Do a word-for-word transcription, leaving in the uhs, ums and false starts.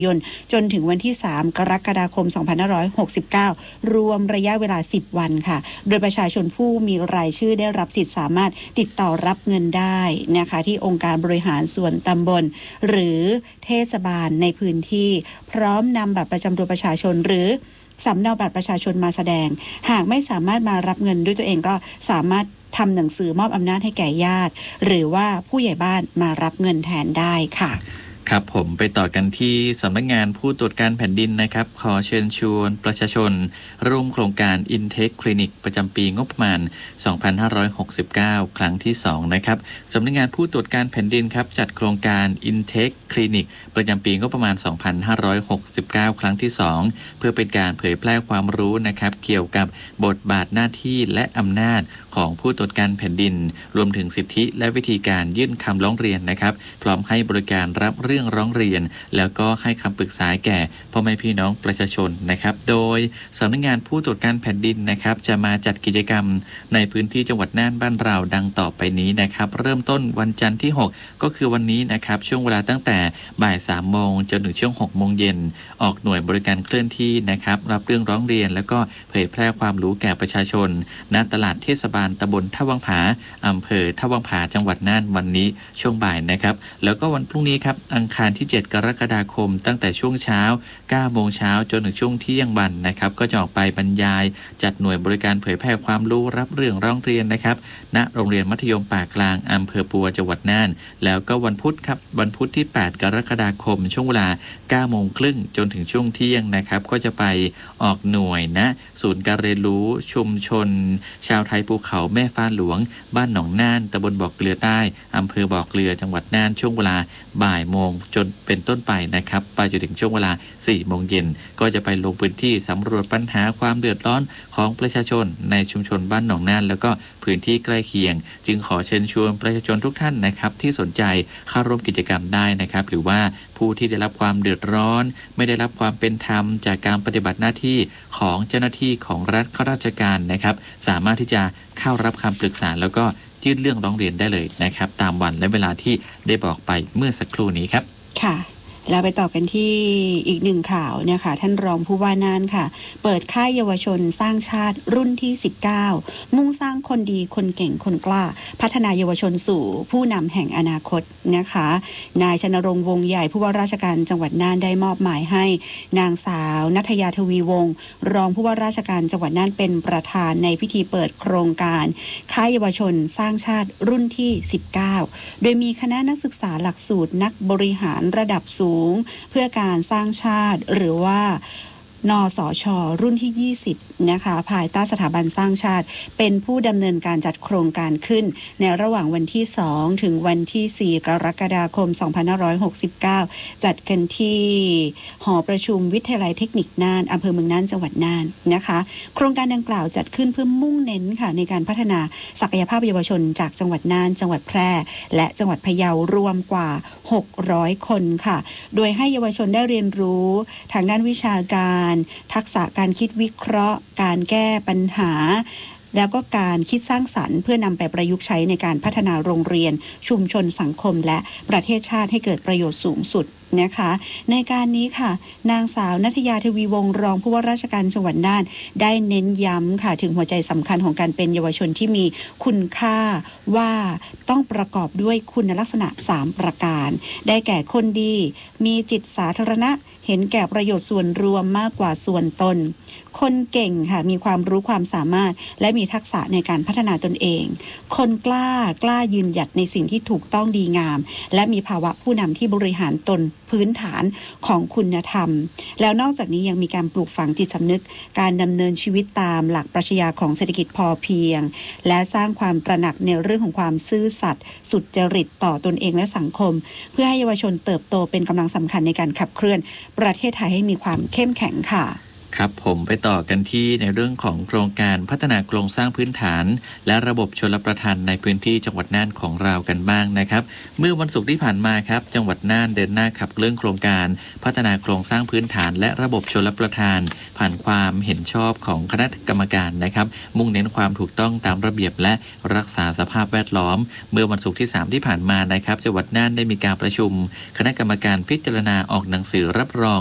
ยนจนถึงวันที่สามกรกฎาคมสองพันห้าร้อยหกสิบเก้ารวมระยะเวลาสิบวันค่ะโดยประชาชนผู้มีรายชื่อได้รับสิทธิ์สามารถติดต่อรับเงินได้นะคะที่องค์การบริหารส่วนตำบลหรือเทศบาลในพื้นที่พร้อมนำบัตรประจำตัวประชาชนหรือสำเนาบัตรประชาชนมาแสดงหากไม่สามารถมารับเงินด้วยตัวเองก็สามารถทำหนังสือมอบอำนาจให้แก่ญาติหรือว่าผู้ใหญ่บ้านมารับเงินแทนได้ค่ะครับผมไปต่อกันที่สำนักงานผู้ตรวจการแผ่นดินนะครับขอเชิญชวนประชาชนร่วมโครงการ Intake Clinic ประจำปีงบประมาณสองพันห้าร้อยหกสิบเก้าครั้งที่สองนะครับสำนักงานผู้ตรวจการแผ่นดินครับจัดโครงการ Intake Clinic ประจำปีงบประมาณสองพันห้าร้อยหกสิบเก้าครั้งที่สองเพื่อเป็นการเผยแพร่ความรู้นะครับเกี่ยวกับบทบาทหน้าที่และอำนาจของผู้ตรวจการแผ่นดินรวมถึงสิทธิและวิธีการยื่นคำร้องเรียนนะครับพร้อมให้บริการรับเรื่องร้องเรียนแล้วก็ให้คำปรึกษาแก่พ่อแม่พี่น้องประชาชนนะครับโดยสำนักงานผู้ตรวจการแผ่นดินนะครับจะมาจัดกิจกรรมในพื้นที่จังหวัดน่านบ้านเราดังต่อไปนี้นะครับเริ่มต้นวันจันทร์ที่หกก็คือวันนี้นะครับช่วงเวลาตั้งแต่บ่ายสามโมงจนถึงช่วงหกโมงเย็นออกหน่วยบริการเคลื่อนที่นะครับรับเรื่องร้องเรียนแล้วก็เผยแพร่ความรู้แก่ประชาชนณตลาดเทศบาลตำบลท่าวังผาอำเภอท่าวังผาจังหวัดน่านวันนี้ช่วงบ่ายนะครับแล้วก็วันพรุ่งนี้ครับอังคารที่เจ็ดกรกฎาคมตั้งแต่ช่วงเช้าเก้าโมงเช้าจนถึงช่วงเที่ยงวันนะครับก็จะออกไปบรรยายจัดหน่วยบริการเผยแพร่ความรู้รับเรื่องร้องเรียนนะครับณโรงเรียนมัธยมป่ากลางอำเภอปัวจังหวัดน่านแล้วก็วันพุธครับวันพุธที่แปดกรกฎาคมช่วงเวลาเก้าโมงครึ่งจนถึงช่วงเที่ยงนะครับก็จะไปออกหน่วยณศูนย์การเรียนรู้ชุมชนชาวไทยภูเขาแม่ฟ้าหลวงบ้านหนองน่านตำบลบ่อเกลือใต้อำเภอบ่อเกลือจังหวัดน่านช่วงเวลาบ่ายโมงจนเป็นต้นไปนะครับไปจนถึงช่วงเวลาสี่โมงเย็นก็จะไปลงพื้นที่สำรวจปัญหาความเดือดร้อนของประชาชนในชุมชนบ้านหนองน่านแล้วก็พื้นที่ใกล้เคียงจึงขอเชิญชวนประชาชนทุกท่านนะครับที่สนใจเข้าร่วมกิจกรรมได้นะครับหรือว่าผู้ที่ได้รับความเดือดร้อนไม่ได้รับความเป็นธรรมจากการปฏิบัติหน้าที่ของเจ้าหน้าที่ของรัฐข้าราชการนะครับสามารถที่จะเข้ารับคำปรึกษาแล้วก็ยื่นเรื่องร้องเรียนได้เลยนะครับตามวันและเวลาที่ได้บอกไปเมื่อสักครู่นี้ครับค่ะแล้วไปต่อกันที่อีกหนึ่งข่าวเนี่ยค่ะท่านรองผู้ว่าน่านค่ะเปิดค่ายเยาวชนสร้างชาติรุ่นที่สิบเก้ามุ่งสร้างคนดีคนเก่งคนกล้าพัฒนาเยาวชนสู่ผู้นำแห่งอนาคตนะคะนายชนรงค์วงใหญ่ผู้ว่าราชการจังหวัดน่านได้มอบหมายให้นางสาวณัฐยาทวีวงศ์รองผู้ว่าราชการจังหวัดน่านเป็นประธานในพิธีเปิดโครงการค่ายเยาวชนสร้างชาติรุ่นที่สิบเก้าโดยมีคณะนักศึกษาหลักสูตรนักบริหารระดับสูงเพื่อการสร้างชาติหรือว่านสช.รุ่นที่ยี่สิบนะคะภายใต้สถาบันสร้างชาติเป็นผู้ดำเนินการจัดโครงการขึ้นในระหว่างวันที่สองถึงวันที่สี่กรกฎาคมสองพันห้าร้อยหกสิบเก้าจัดกันที่หอประชุมวิทยาลัยเทคนิคน่านอำเภอเมืองน่านจังหวัดน่านนะคะโครงการดังกล่าวจัดขึ้นเพื่อมุ่งเน้นค่ะในการพัฒนาศักยภาพเยาวชนจากจังหวัดน่านจังหวัดแพร่และจังหวัดพะเยารวมกว่าหกร้อยคนค่ะโดยให้เยาวชนได้เรียนรู้ทางด้านวิชาการทักษะการคิดวิเคราะห์การแก้ปัญหาแล้วก็การคิดสร้างสรรค์เพื่อนำไปประยุกต์ใช้ในการพัฒนาโรงเรียนชุมชนสังคมและประเทศชาติให้เกิดประโยชน์สูงสุดนะคะในการนี้ค่ะนางสาวณัฐยาทวีวงศ์รองผู้ว่าราชการจังหวัดน่านได้เน้นย้ำค่ะถึงหัวใจสำคัญของการเป็นเยาวชนที่มีคุณค่าว่าต้องประกอบด้วยคุณลักษณะสามประการได้แก่คนดีมีจิตสาธารณะเห็นแก่ประโยชน์ส่วนรวมมากกว่าส่วนตนคนเก่งค่ะมีความรู้ความสามารถและมีทักษะในการพัฒนาตนเองคนกล้ากล้ายืนหยัดในสิ่งที่ถูกต้องดีงามและมีภาวะผู้นำที่บริหารตนพื้นฐานของคุณธรรมแล้วนอกจากนี้ยังมีการปลูกฝังจิตสำนึกการดำเนินชีวิตตามหลักปรัชญาของเศรษฐกิจพอเพียงและสร้างความตระหนักในเรื่องของความซื่อสัตย์สุจริตต่อตนเองและสังคมเพื่อให้เยาวชนเติบโตเป็นกำลังสำคัญในการขับเคลื่อนประเทศไทยให้มีความเข้มแข็งค่ะครับผมไปต่อกันที่ในเรื่องของโครงการพัฒนาโครงสร้างพื้นฐาน และระบบชลประทานในพื้นที่จังหวัดน่านของเรากันบ้างนะครับเมื่อวันศุกร์ที่ผ่านมาครับจังหวัดน่านเดินหน้าขับเคลื่อนโครงการพัฒนาโครงสร้างพื้นฐาน และระบบชลประทาน ผ่านความเห็นชอบของคณะกรรมการนะครับมุ่งเน้นความถูกต้องตามระเบียบและรักษาสภาพแวดล้อมเมื่อวันศุกร์ที่สามที่ผ่านมานะครับจังหวัดน่านได้มีการประชุมคณะกรรมการพิจารณาออกหนังสือรับรอง